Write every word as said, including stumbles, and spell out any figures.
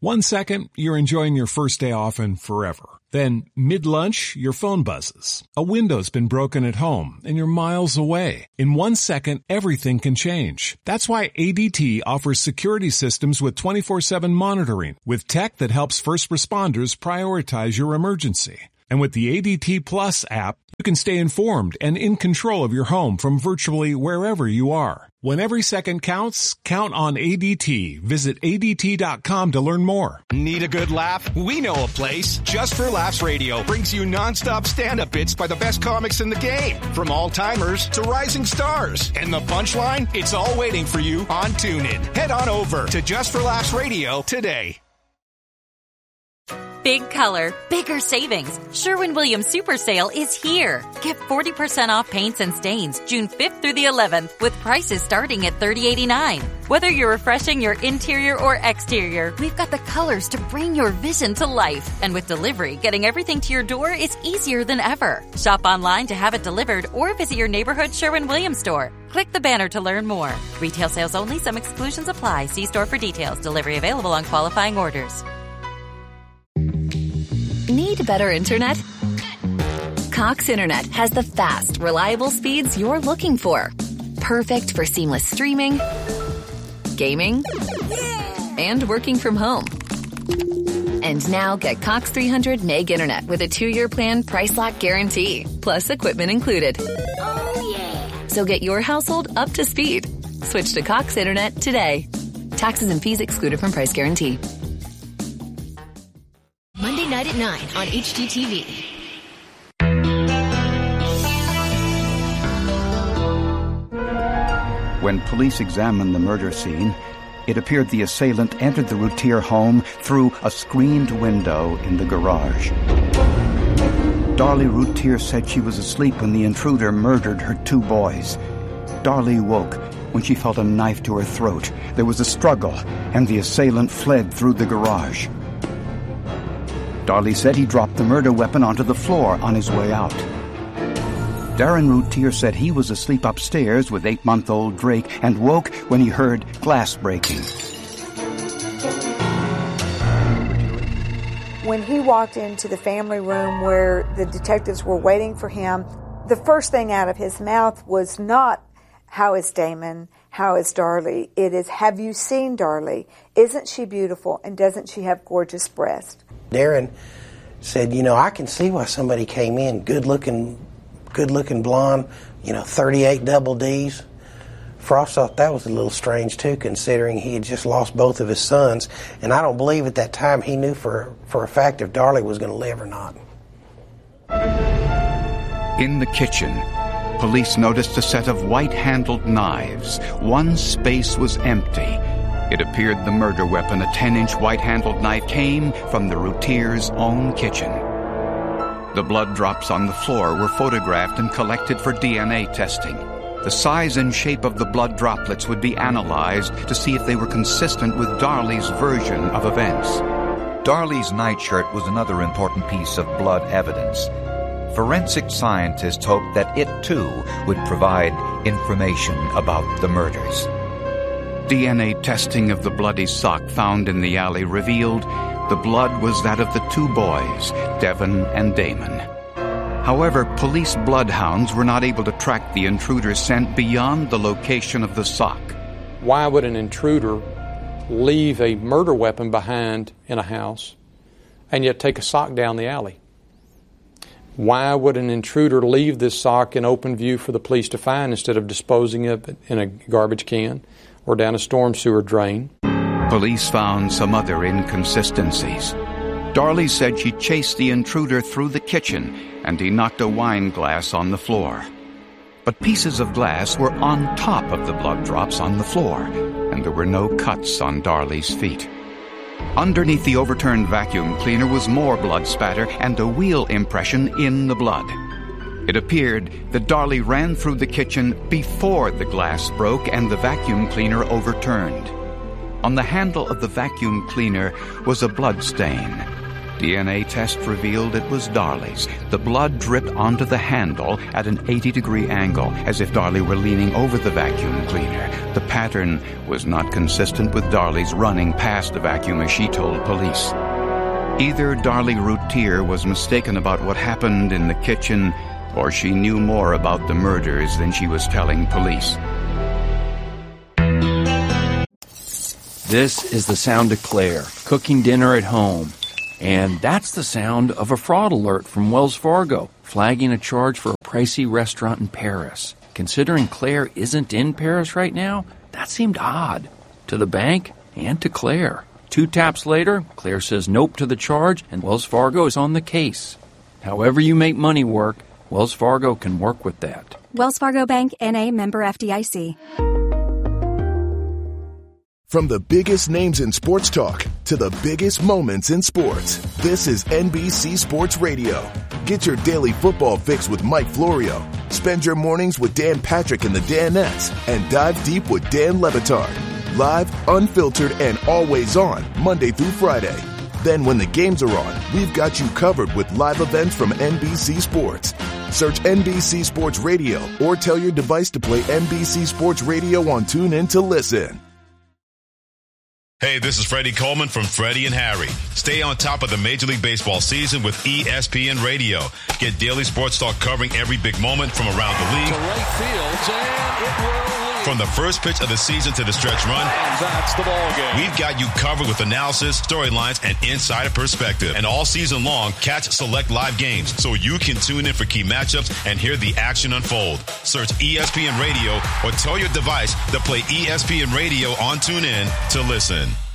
One second, you're enjoying your first day off and forever. Then, mid-lunch, your phone buzzes. A window's been broken at home, and you're miles away. In one second, everything can change. That's why A D T offers security systems with twenty-four seven monitoring, with tech that helps first responders prioritize your emergency. And with the A D T Plus app, you can stay informed and in control of your home from virtually wherever you are. When every second counts, count on A D T. Visit A D T dot com to learn more. Need a good laugh? We know a place. Just for Laughs Radio brings you nonstop stand-up bits by the best comics in the game. From all-timers to rising stars. And the punchline? It's all waiting for you on TuneIn. Head on over to Just for Laughs Radio today. Big color, bigger savings. Sherwin-Williams Super Sale is here. Get forty percent off paints and stains June fifth through the eleventh with prices starting at thirty eighty-nine. Whether you're refreshing your interior or exterior, we've got the colors to bring your vision to life. And with delivery, getting everything to your door is easier than ever. Shop online to have it delivered or visit your neighborhood Sherwin-Williams store. Click the banner to learn more. Retail sales only. Some exclusions apply. See store for details. Delivery available on qualifying orders. Need better internet? Cox Internet has the fast, reliable speeds you're looking for. Perfect for seamless streaming, gaming, and working from home. And now get Cox three hundred meg internet with a two-year plan price lock guarantee, plus equipment included. Oh, yeah. So get your household up to speed. Switch to Cox Internet today. Taxes and fees excluded from price guarantee. Monday night at nine on H G T V. When police examined the murder scene, it appeared the assailant entered the Routier home through a screened window in the garage. Darlie Routier said she was asleep when the intruder murdered her two boys. Darlie woke when she felt a knife to her throat. There was a struggle, and the assailant fled through the garage. Darlie said he dropped the murder weapon onto the floor on his way out. Darren Routier said he was asleep upstairs with eight-month-old Drake and woke when he heard glass breaking. When he walked into the family room where the detectives were waiting for him, the first thing out of his mouth was not, "How is Damon? How is Darlie?" It is, "Have you seen Darlie? Isn't she beautiful? And doesn't she have gorgeous breasts?" Darren said, you know, I can see why somebody came in, good-looking, good-looking blonde, you know, thirty-eight double D's. Frost thought that was a little strange, too, considering he had just lost both of his sons. And I don't believe at that time he knew for, for a fact if Darlie was going to live or not. In the kitchen, police noticed a set of white-handled knives. One space was empty. It appeared the murder weapon, a ten-inch white-handled knife, came from the Routier's own kitchen. The blood drops on the floor were photographed and collected for D N A testing. The size and shape of the blood droplets would be analyzed to see if they were consistent with Darlie's version of events. Darlie's nightshirt was another important piece of blood evidence. Forensic scientists hoped that it, too, would provide information about the murders. D N A testing of the bloody sock found in the alley revealed the blood was that of the two boys, Devon and Damon. However, police bloodhounds were not able to track the intruder's scent beyond the location of the sock. Why would an intruder leave a murder weapon behind in a house and yet take a sock down the alley? Why would an intruder leave this sock in open view for the police to find instead of disposing of it in a garbage can or down a storm sewer drain? Police found some other inconsistencies. Darlie said she chased the intruder through the kitchen and he knocked a wine glass on the floor. But pieces of glass were on top of the blood drops on the floor, and there were no cuts on Darlie's feet. Underneath the overturned vacuum cleaner was more blood spatter and a wheel impression in the blood. It appeared that Darlie ran through the kitchen before the glass broke and the vacuum cleaner overturned. On the handle of the vacuum cleaner was a blood stain. D N A test revealed it was Darley's. The blood dripped onto the handle at an eighty-degree angle, as if Darley were leaning over the vacuum cleaner. The pattern was not consistent with Darley's running past the vacuum, as she told police. Either Darley Routier was mistaken about what happened in the kitchen, or she knew more about the murders than she was telling police. This is the sound of Claire, cooking dinner at home. And that's the sound of a fraud alert from Wells Fargo, flagging a charge for a pricey restaurant in Paris. Considering Claire isn't in Paris right now, that seemed odd. To the bank and to Claire. Two taps later, Claire says nope to the charge, and Wells Fargo is on the case. However you make money work, Wells Fargo can work with that. Wells Fargo Bank, N A, member F D I C. From the biggest names in sports talk to the biggest moments in sports, this is N B C Sports Radio. Get your daily football fix with Mike Florio. Spend your mornings with Dan Patrick and the Danettes, and dive deep with Dan Le Batard. Live, unfiltered, and always on, Monday through Friday. Then when the games are on, we've got you covered with live events from N B C Sports. Search N B C Sports Radio or tell your device to play N B C Sports Radio on TuneIn to listen. Hey, this is Freddie Coleman from Freddie and Harry. Stay on top of the Major League Baseball season with E S P N Radio. Get daily sports talk covering every big moment from around the league. To right field, and it will lead. From the first pitch of the season to the stretch run. And that's the ball game. We've got you covered with analysis, storylines, and insider perspective. And all season long, catch select live games so you can tune in for key matchups and hear the action unfold. Search E S P N Radio or tell your device to play E S P N Radio on TuneIn to listen.